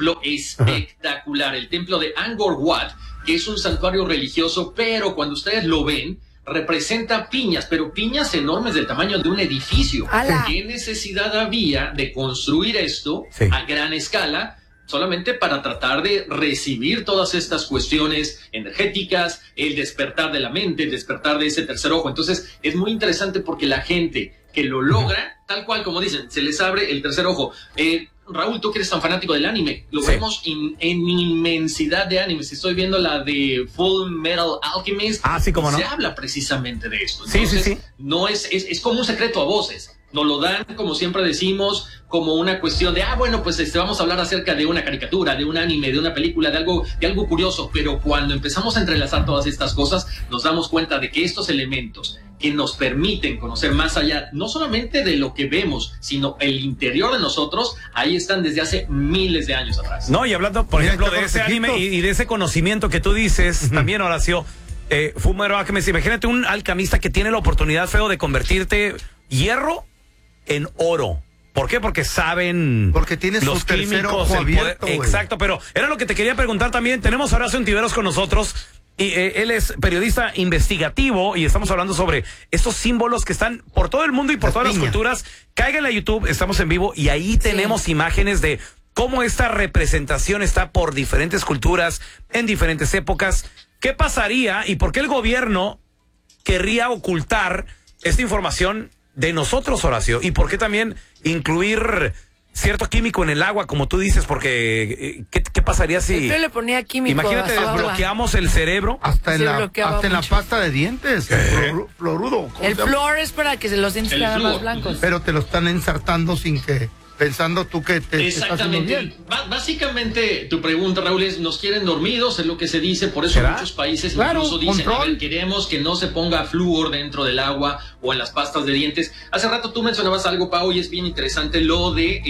templo espectacular, el templo de Angkor Wat, que es un santuario religioso, pero cuando ustedes lo ven, representa piñas, pero piñas enormes del tamaño de un edificio. ¡Hala! ¿Qué necesidad había de construir esto a gran escala? Solamente para tratar de recibir todas estas cuestiones energéticas, el despertar de la mente, el despertar de ese tercer ojo. Entonces, es muy interesante porque la gente que lo logra, tal cual como dicen, se les abre el tercer ojo. Raúl, tú que eres tan fanático del anime, lo vemos en inmensidad de animes. Estoy viendo la de Full Metal Alchemist. Sí, cómo no. Se habla precisamente de esto. Entonces, sí. No es como un secreto a voces. Nos lo dan, como siempre decimos, como una cuestión de, bueno, pues vamos a hablar acerca de una caricatura, de un anime, de una película, de algo curioso. Pero cuando empezamos a entrelazar todas estas cosas, nos damos cuenta de que estos elementos que nos permiten conocer más allá, no solamente de lo que vemos, sino el interior de nosotros, ahí están desde hace miles de años atrás. No, y hablando, por ejemplo, de ese anime y de ese conocimiento que tú dices, también, Horacio, Fullmetal Alchemist, imagínate un alquimista que tiene la oportunidad, feo, de convertirte hierro en oro. ¿Por qué? Porque saben. Porque tienes los químicos, el poder. Exacto, pero era lo que te quería preguntar también. Tenemos a Horacio Ontiveros con nosotros. Y él es periodista investigativo y estamos hablando sobre estos símbolos que están por todo el mundo y por todas las culturas. Cáiganle a YouTube, estamos en vivo y ahí tenemos imágenes de cómo esta representación está por diferentes culturas, en diferentes épocas. ¿Qué pasaría y por qué el gobierno querría ocultar esta información de nosotros, Horacio? ¿Y por qué también incluir cierto químico en el agua, como tú dices? Porque ¿qué pasaría si yo le ponía químico? Imagínate, desbloqueamos el cerebro. Hasta en la pasta de dientes, fluorudo. El flúor es para que los dientes queden más blancos. Pero te lo están ensartando sin que, pensando tú que te exactamente. Estás haciendo bien. Básicamente, tu pregunta, Raúl, es: nos quieren dormidos, es lo que se dice. Por eso muchos países incluso dicen: a ver, queremos que no se ponga flúor dentro del agua o en las pastas de dientes. Hace rato tú mencionabas algo, Pau, y es bien interesante lo de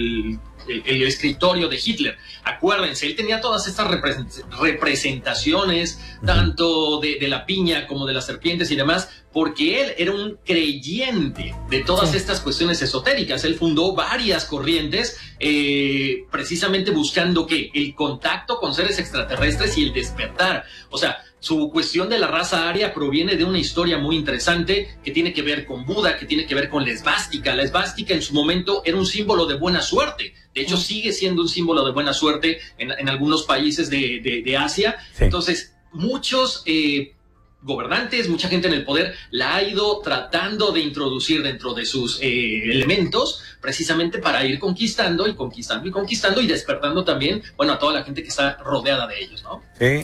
el escritorio de Hitler. Acuérdense, él tenía todas estas representaciones, tanto de la piña como de las serpientes y demás, porque él era un creyente de todas estas cuestiones esotéricas. Él fundó varias corrientes, precisamente buscando el contacto con seres extraterrestres y el despertar. O sea, su cuestión de la raza aria proviene de una historia muy interesante que tiene que ver con Buda, que tiene que ver con la esvástica. La esvástica en su momento era un símbolo de buena suerte. De hecho, sigue siendo un símbolo de buena suerte en algunos países de Asia. Entonces, muchos gobernantes, mucha gente en el poder la ha ido tratando de introducir dentro de sus elementos, precisamente para ir conquistando y conquistando y conquistando y despertando también, a toda la gente que está rodeada de ellos, ¿no? Sí.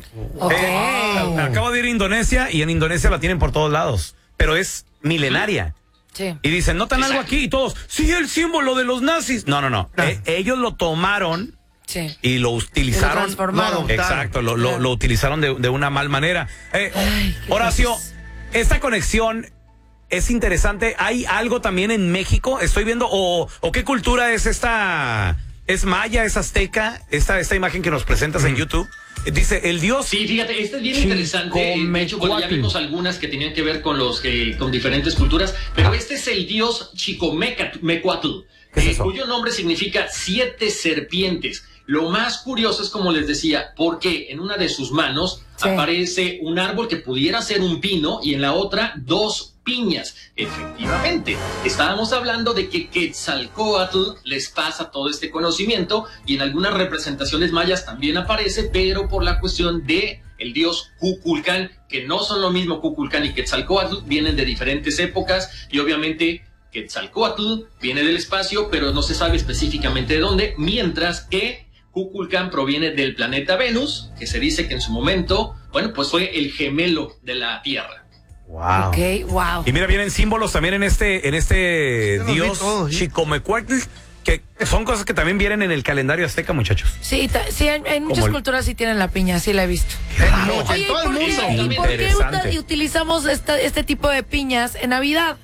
Acabo de ir a Indonesia y en Indonesia la tienen por todos lados, pero es milenaria. Sí. Y dicen, ¿notan algo aquí? Y todos, sí, el símbolo de los nazis. No. Ellos lo tomaron y lo utilizaron. Lo transformaron. Exacto, lo utilizaron de una mal manera. Horacio, esta conexión es interesante. ¿Hay algo también en México? Estoy viendo, o qué cultura es esta. ¿Es maya, es azteca? Esta imagen que nos presentas en YouTube. Dice, el dios. Sí, fíjate, este es bien interesante. De hecho, ya vimos algunas que tenían que ver con con diferentes culturas, pero este es el dios Chicomecuatl, cuyo nombre significa 7 serpientes. Lo más curioso es, como les decía, porque en una de sus manos aparece un árbol que pudiera ser un pino y en la otra 2 piñas. Efectivamente, estábamos hablando de que Quetzalcóatl les pasa todo este conocimiento y en algunas representaciones mayas también aparece, pero por la cuestión de el dios Kukulcán, que no son lo mismo. Kukulcán y Quetzalcóatl vienen de diferentes épocas y obviamente Quetzalcóatl viene del espacio, pero no se sabe específicamente de dónde, mientras que Kukulcán proviene del planeta Venus, que se dice que en su momento, pues fue el gemelo de la Tierra. Wow. Wow. Y mira, vienen símbolos también en este dios Chicomecuatl, que son cosas que también vienen en el calendario azteca, muchachos. Sí, en muchas culturas sí tienen la piña, sí la he visto. Oye, todo el mundo. ¿Y por qué utilizamos este tipo de piñas en Navidad?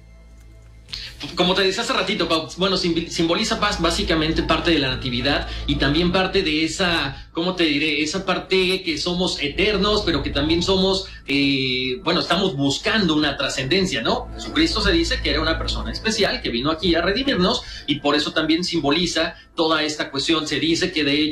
Como te decía hace ratito, Pau, simboliza paz, básicamente parte de la natividad y también parte de esa, ¿cómo te diré? Esa parte que somos eternos, pero que también somos, estamos buscando una trascendencia, ¿no? Jesucristo se dice que era una persona especial que vino aquí a redimirnos y por eso también simboliza toda esta cuestión. Se dice que de